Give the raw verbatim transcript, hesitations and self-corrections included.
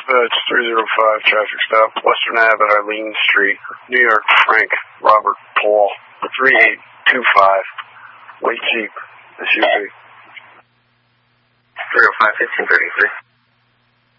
Dispatch three oh five, traffic stop, Western Ave at Arlene Street, New York, Frank, Robert, Paul, three eight two five, white Jeep, S U V. three oh five, fifteen thirty-three.